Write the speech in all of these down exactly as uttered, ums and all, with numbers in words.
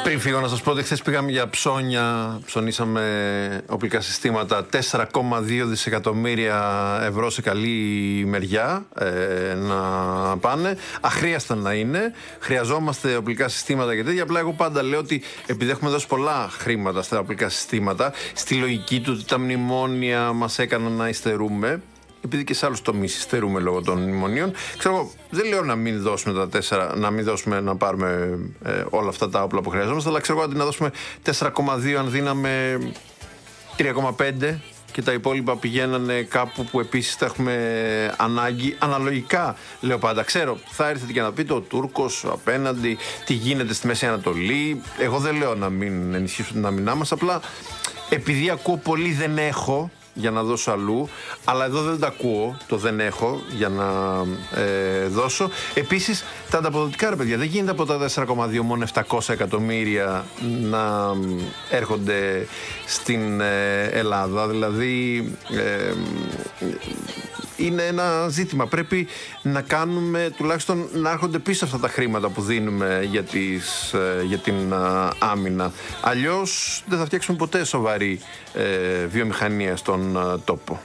Πριν φύγω να σας πω ότι χθες πήγαμε για ψώνια, ψωνίσαμε οπλικά συστήματα τέσσερα κόμμα δύο δισεκατομμύρια ευρώ σε καλή μεριά ε, να πάνε, αχρίαστα να είναι. Χρειαζόμαστε οπλικά συστήματα και τέτοια. Απλά εγώ πάντα λέω ότι επειδή έχουμε δώσει πολλά χρήματα στα οπλικά συστήματα, στη λογική του ότι τα μνημόνια μας έκαναν να υστερούμε, επειδή και σε άλλους τομείς υστερούμε λόγω των μνημονίων, ξέρω εγώ, δεν λέω να μην δώσουμε τα τέσσερα, να μην δώσουμε να πάρουμε ε, όλα αυτά τα όπλα που χρειαζόμαστε, αλλά ξέρω εγώ, αντί να δώσουμε τέσσερα κόμμα δύο, αν δίναμε τρία κόμμα πέντε και τα υπόλοιπα πηγαίνανε κάπου που επίσης τα έχουμε ανάγκη. Αναλογικά, λέω πάντα, ξέρω, θα έρθετε και να πείτε ο Τούρκος απέναντι, τι γίνεται στη Μέση Ανατολή. Εγώ δεν λέω να μην ενισχύσουμε την άμυνά μας, απλά επειδή ακούω πολύ δεν έχω για να δώσω αλλού, αλλά εδώ δεν τα ακούω, το δεν έχω για να ε, δώσω. Επίσης, τα ανταποδοτικά, ρε παιδιά, δεν γίνεται από τα τέσσερα κόμμα δύο μόνο επτακόσια εκατομμύρια να έρχονται στην ε, Ελλάδα. Δηλαδή, ε, είναι ένα ζήτημα. Πρέπει να κάνουμε, τουλάχιστον να έρχονται πίσω αυτά τα χρήματα που δίνουμε για, τις, ε, για την ε, άμυνα. Αλλιώς δεν θα φτιάξουμε ποτέ σοβαρή ε, βιομηχανία στον ε, τόπο.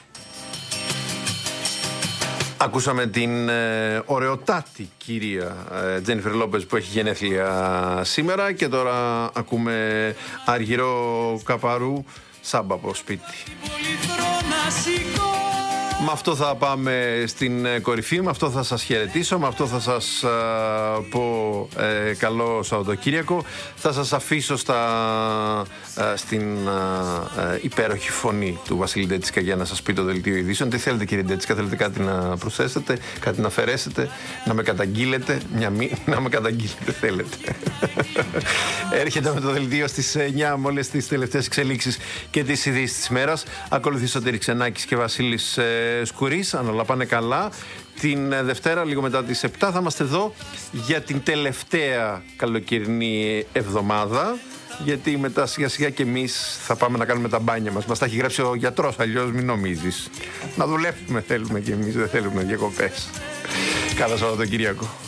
Ακούσαμε την ε, ωραιοτάτη κυρία ε, Τζένιφερ Λόπεζ που έχει γενέθλια σήμερα, και τώρα ακούμε Αργυρό Καπαρού, Σάμπα από σπίτι. Με αυτό θα πάμε στην κορυφή, με αυτό θα σας χαιρετήσω, με αυτό θα σας α, πω ε, καλό Σαββατοκύριακο. Θα σας αφήσω στα, α, στην α, α, υπέροχη φωνή του Βασίλη Ντέτσικα για να σας πει το δελτίο ειδήσεων. Τι θέλετε, κύριε Ντέτσικα, θέλετε κάτι να προσθέσετε, κάτι να αφαιρέσετε, να με καταγγείλετε, μια μη, να με καταγγείλετε θέλετε. Έρχεται με το δελτίο στις εννιά με όλες τις τελευταίες εξελίξεις και τις ειδήσεις της μέρας. Ακολουθεί Σωτήρης Ξενάκης και Βασίλης ε, Σκουρής, αν όλα πάνε καλά. Την Δευτέρα, λίγο μετά τις επτά, θα είμαστε εδώ για την τελευταία καλοκαιρινή εβδομάδα. Γιατί μετά σιγά σιγά και εμείς θα πάμε να κάνουμε τα μπάνια μας. Μας τα έχει γράψει ο γιατρός, αλλιώς μην νομίζεις. Να δουλεύουμε θέλουμε και εμείς, δεν θέλουμε διακοπές. Καλό Σαββατοκύριακο.